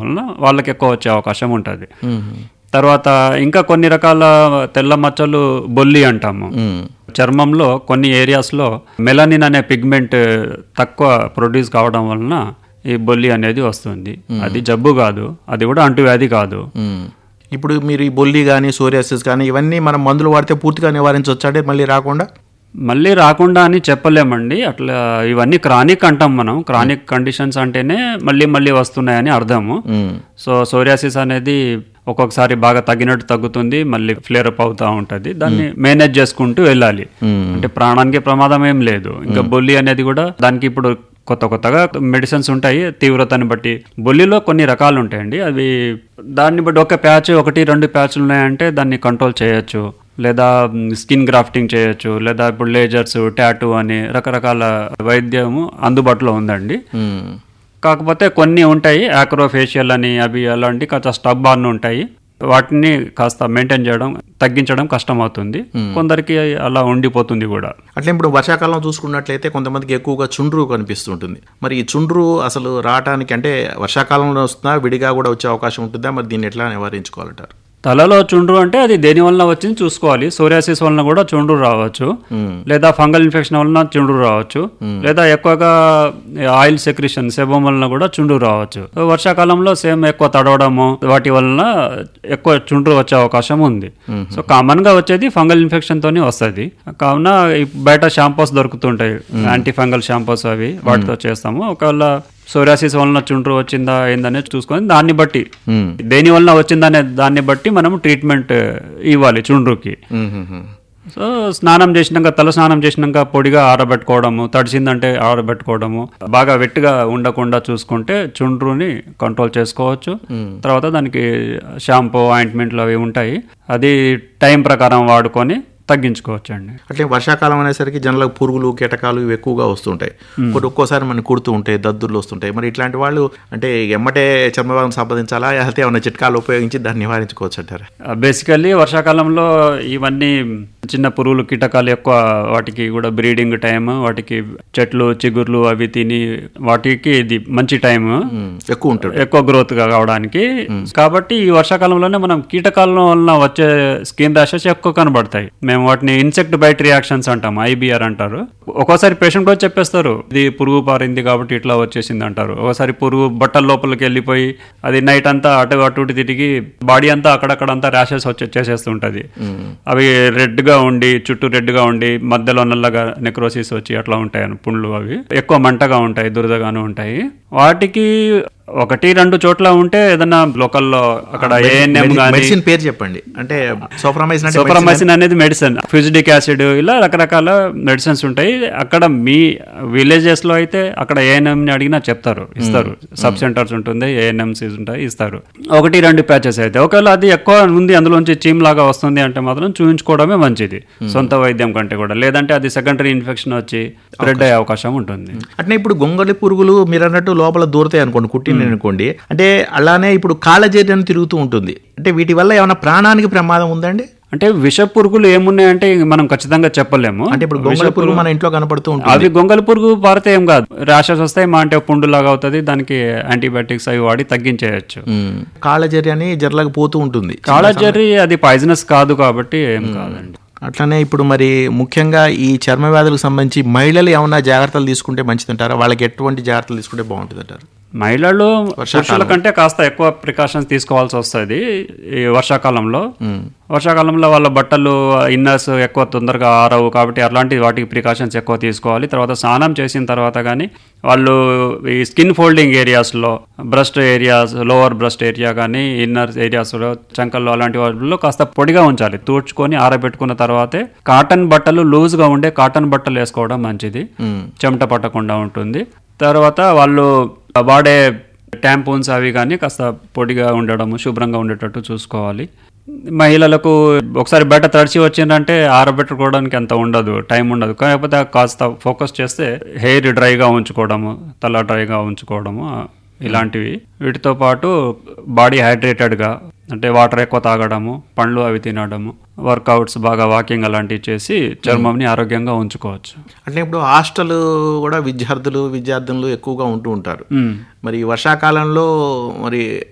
వలన వాళ్ళకి ఎక్కువ వచ్చే అవకాశం ఉంటుంది. తర్వాత ఇంకా కొన్ని రకాల తెల్ల మచ్చలు బొల్లి అంటాము. చర్మంలో కొన్ని ఏరియాస్లో మెలనిన్ అనే పిగ్మెంట్ తక్కువ ప్రొడ్యూస్ కావడం వలన ఈ బొల్లి అనేది వస్తుంది. అది జబ్బు కాదు, అది కూడా అంటువ్యాధి కాదు. ఇప్పుడు మీరు ఈ బొల్లి కానీ సోరియాసిస్ కానీ ఇవన్నీ మనం మందులు వాడితే పూర్తిగా నివారించవచ్చు అంటే మళ్ళీ రాకుండా అని చెప్పలేమండి. అట్లా ఇవన్నీ క్రానిక్ అంటాం మనం. క్రానిక్ కండిషన్స్ అంటేనే మళ్ళీ వస్తున్నాయని అర్థము. సో సోరియాసిస్ అనేది ఒక్కొక్కసారి బాగా తగ్గినట్టు తగ్గుతుంది, మళ్ళీ ఫ్లేర్ అప్ అవుతూ ఉంటుంది. దాన్ని మేనేజ్ చేసుకుంటూ వెళ్ళాలి. అంటే ప్రాణానికి ప్రమాదం ఏం లేదు. ఇంకా బొల్లి అనేది కూడా దానికి ఇప్పుడు కొత్తగా మెడిసిన్స్ ఉంటాయి తీవ్రతని బట్టి. బొల్లిలో కొన్ని రకాలు ఉంటాయండి. అవి దాన్ని బట్టి ఒక ప్యాచ్ 1-2 ప్యాచ్లు ఉన్నాయంటే దాన్ని కంట్రోల్ చేయొచ్చు, లేదా స్కిన్ గ్రాఫ్టింగ్ చేయొచ్చు, లేదా ఇప్పుడు లేజర్స్, టాటూ అని రకరకాల వైద్యము అందుబాటులో ఉందండి. కాకపోతే కొన్ని ఉంటాయి యాక్రోఫేషియల్ అని, అవి అలాంటి కాస్త స్టబ్ అని ఉంటాయి. వాటిని కాస్త మెయింటైన్ చేయడం, తగ్గించడం కష్టం అవుతుంది. కొందరికి అలా ఉండిపోతుంది కూడా. అట్లా ఇప్పుడు వర్షాకాలం చూసుకున్నట్లయితే కొంతమందికి ఎక్కువగా చుండ్రు కనిపిస్తుంటుంది. మరి ఈ చుండ్రు అసలు రావడానికి అంటే వర్షాకాలంలో వస్తుందా, విడిగా కూడా వచ్చే అవకాశం ఉంటుందా? మరి దీన్ని ఎట్లా నివారించుకోవాలంటారు? తలలో చుండ్రు అంటే అది దేని వలన వచ్చింది చూసుకోవాలి. సోరియాసిస్ వలన కూడా చుండ్రు రావచ్చు, లేదా ఫంగల్ ఇన్ఫెక్షన్ వలన చుండ్రు రావచ్చు, లేదా ఎక్కువగా ఆయిల్ సెక్రిషన్ సెబమ్ వలన కూడా చుండ్రు రావచ్చు. వర్షాకాలంలో సేమ్ ఎక్కువ తడవడము వాటి వలన ఎక్కువ చుండ్రు వచ్చే అవకాశం ఉంది. సో కామన్ గా వచ్చేది ఫంగల్ ఇన్ఫెక్షన్ తోనే వస్తుంది. కావున బయట షాంపూస్ దొరుకుతుంటాయి, యాంటీ ఫంగల్ షాంపూస్, అవి వాటితో చేస్తాము. ఒకవేళ సోరియాసిస్ వలన చుండ్రు వచ్చిందా ఏందనేది చూసుకొని దాన్ని బట్టి, దేని వలన వచ్చిందనే దాన్ని బట్టి మనం ట్రీట్మెంట్ ఇవ్వాలి చుండ్రుకి. సో తల స్నానం చేసినాక పొడిగా ఆరబెట్టుకోవడము, తడిసిందంటే ఆరబెట్టుకోవడము, బాగా వెట్టుగా ఉండకుండా చూసుకుంటే చుండ్రుని కంట్రోల్ చేసుకోవచ్చు. తర్వాత దానికి షాంపూ, ఆయింట్మెంట్లు అవి ఉంటాయి, అది టైం ప్రకారం వాడుకొని తగ్గించుకోవచ్చు అండి. అట్లే వర్షాకాలం అనేసరికి జనరల్ పురుగులు, కీటకాలు ఇవి ఎక్కువగా వస్తుంటాయి. ఒక్కోసారి మనకి కుడుతూ ఉంటాయి, దద్దుర్లు వస్తుంటాయి. మరి ఇట్లాంటి వాళ్ళు అంటే ఎమ్మటే చర్మభాగం సంపాదించాలా, అయితే ఏమైనా చిట్కాలు ఉపయోగించి దాన్ని నివారించుకోవచ్చు అంటారు? బేసికల్లీ వర్షాకాలంలో ఇవన్నీ చిన్న పురుగులు, కీటకాలు ఎక్కువ, వాటికి కూడా బ్రీడింగ్ టైం, వాటికి చెట్లు, చిగుర్లు అవి తిని వాటికి ఇది మంచి టైం, ఎక్కువ గ్రోత్ కావడానికి. కాబట్టి ఈ వర్షాకాలంలోనే మనం కీటకాల వలన వచ్చే స్కిన్ ర్యాషెస్ ఎక్కువ కనబడతాయి. మేము వాటిని ఇన్సెక్ట్ బైట్ రియాక్షన్స్ అంటాం, IBR అంటారు. ఒక్కోసారి పేషెంట్ కూడా చెప్పేస్తారు ఇది పురుగు పారింది కాబట్టి ఇట్లా వచ్చేసింది అంటారు. ఒకసారి పురుగు బట్టల లోపలికి వెళ్ళిపోయి అది నైట్ అంతా అటు తిరిగి బాడీ అంతా అక్కడక్కడంతా ర్యాషెస్ వచ్చేస్తుంటది. అవి రెడ్ గా ఉండి, చుట్టూ రెడ్ గా ఉండి, మధ్యలో నల్లగా నెక్రోసిస్ వచ్చి అట్లా ఉంటాయి పుండ్లు. అవి ఎక్కువ మంటగా ఉంటాయి, దురదగాను ఉంటాయి. వాటికి 1-2 చోట్ల ఉంటే ఏదన్నా లోకల్లో అక్కడ ANM మెడిసిన్ పేరు చెప్పండి. అంటే సోప్రమైసిన్ అనేది మెడిసిన్, ఫ్యూజిడిక్ యాసిడ్, ఇలా రకరకాల మెడిసిన్స్ ఉంటాయి. అక్కడ మీ విలేజెస్ లో అయితే అక్కడ ANM ని అడిగినా చెప్తారు, ఇస్తారు. సబ్ సెంటర్స్ ఉంటుంది, ANMs ఉంటాయి, ఇస్తారు. 1-2 ప్యాచెస్ అయితే. ఒకవేళ అది ఎక్కువ ఉంది, అందులోంచి చీమ్ లాగా వస్తుంది అంటే మాత్రం చూపించుకోవడమే మంచిది, సొంత వైద్యం కంటే కూడా. లేదంటే అది సెకండరీ ఇన్ఫెక్షన్ వచ్చి స్ప్రెడ్ అయ్యే అవకాశం ఉంటుంది. అట్నే ఇప్పుడు గొంగళి పురుగులు మీరు అన్నట్టు లోపల దూరతాయి అనుకోండి, అనుకోండి, అంటే అలానే ఇప్పుడు కాళ్ళజేరి తిరుగుతూ ఉంటుంది. అంటే వీటి వల్ల ఏమైనా ప్రాణానికి ప్రమాదం ఉందండి? అంటే విష పురుగులు ఏమున్నాయంటే మనం ఖచ్చితంగా చెప్పలేము. అంటే ఇప్పుడు గొంగళి పురుగు మన ఇంట్లో కనపడుతూ ఉంటుంది, అవి గొంగళి పురుగు పారితే ఏం కాదు, ర్యాషెస్ వస్తాయి, మా అంటే పుండు లాగా అవుతుంది, దానికి యాంటీబయాటిక్స్ అవి వాడి తగ్గించేయచ్చు. కాళ్ళజేరి అని జర్లకు పోతూ ఉంటుంది. కాళ్ళజేరి అది పాయిజనస్ కాదు కాబట్టి ఏం కాదండి. అట్లనే ఇప్పుడు మరి ముఖ్యంగా ఈ చర్మ వ్యాధులకు సంబంధించి మహిళలు ఏమైనా జాగ్రత్తలు తీసుకుంటే మంచిదంటారా? వాళ్ళకి ఎటువంటి జాగ్రత్తలు తీసుకుంటే బాగుంటుంది అంటారు? మహిళలు పురుషుల కంటే కాస్త ఎక్కువ ప్రికాషన్స్ తీసుకోవాల్సి వస్తుంది ఈ వర్షాకాలంలో. వర్షాకాలంలో వాళ్ళ బట్టలు, ఇన్నర్స్ ఎక్కువ తొందరగా ఆరవు కాబట్టి అలాంటి వాటికి ప్రికాషన్స్ ఎక్కువ తీసుకోవాలి. తర్వాత స్నానం చేసిన తర్వాత కానీ వాళ్ళు ఈ స్కిన్ ఫోల్డింగ్ ఏరియాస్లో, breast areas, lower breast area కానీ, ఇన్నర్ ఏరియాస్లో, చంకల్లో అలాంటి వాటిలో కాస్త పొడిగా ఉంచాలి. తూడ్చుకొని ఆరబెట్టుకున్న తర్వాతే కాటన్ బట్టలు, లూజ్గా ఉండే కాటన్ బట్టలు వేసుకోవడం మంచిది, చెమట పట్టకుండా ఉంటుంది. తర్వాత వాళ్ళు వాడే ట్యాంపూన్స్ అవి కానీ కాస్త పొడిగా ఉండడము, శుభ్రంగా ఉండేటట్టు చూసుకోవాలి. మహిళలకు ఒకసారి బయట తడిచి వచ్చిందంటే ఆరబెట్టుకోవడానికి అంత ఉండదు, టైం ఉండదు. కాకపోతే కాస్త ఫోకస్ చేస్తే హెయిర్ డ్రైగా ఉంచుకోవడము, తల డ్రైగా ఉంచుకోవడము, ఇలాంటివి. వీటితో పాటు బాడీ హైడ్రేటెడ్గా, అంటే వాటర్ ఎక్కువ తాగడము, పండ్లు అవి తినడము, వర్కౌట్స్, బాగా వాకింగ్ అలాంటివి చేసి చర్మంని ఆరోగ్యంగా ఉంచుకోవచ్చు. అంటే ఇప్పుడు హాస్టల్ కూడా విద్యార్థులు ఎక్కువగా ఉంటూ ఉంటారు. మరి వర్షాకాలంలో మరి